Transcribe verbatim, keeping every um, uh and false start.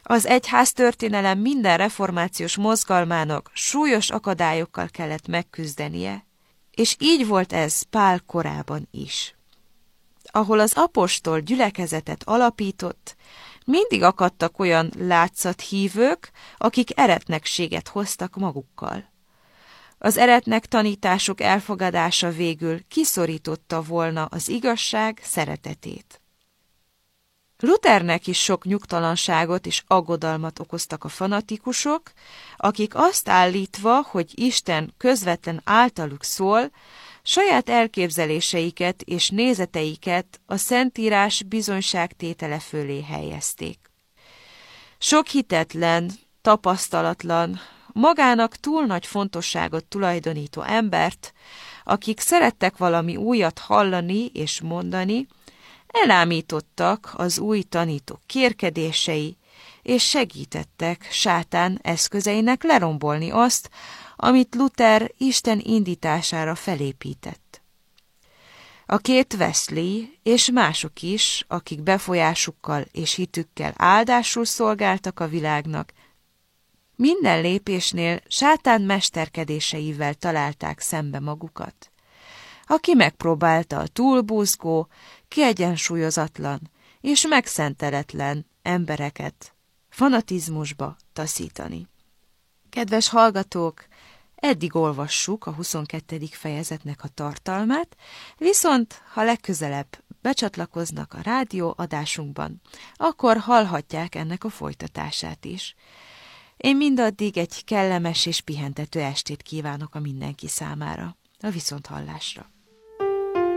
Az egyháztörténelem minden reformációs mozgalmának súlyos akadályokkal kellett megküzdenie, és így volt ez Pál korában is. Ahol az apostol gyülekezetet alapított, mindig akadtak olyan látszathívők, akik eretnekséget hoztak magukkal. Az eretnek tanítások elfogadása végül kiszorította volna az igazság szeretetét. Luthernek is sok nyugtalanságot és aggodalmat okoztak a fanatikusok, akik azt állítva, hogy Isten közvetlen általuk szól, saját elképzeléseiket és nézeteiket a Szentírás bizonyságtétele fölé helyezték. Sok hitetlen, tapasztalatlan, magának túl nagy fontosságot tulajdonító embert, akik szerettek valami újat hallani és mondani, elámítottak az új tanítók kérkedései, és segítettek sátán eszközeinek lerombolni azt, amit Luther Isten indítására felépített. A két Wesley és mások is, akik befolyásukkal és hitükkel áldásul szolgáltak a világnak, minden lépésnél sátán mesterkedéseivel találták szembe magukat. Aki megpróbálta a túlbuzgó, kiegyensúlyozatlan és megszenteletlen embereket fanatizmusba taszítani. Kedves hallgatók, eddig olvassuk a huszonkettedik fejezetnek a tartalmát, viszont ha legközelebb becsatlakoznak a rádió adásunkban, akkor hallhatják ennek a folytatását is. Én mindaddig egy kellemes és pihentető estét kívánok a mindenki számára. A viszonthallásra!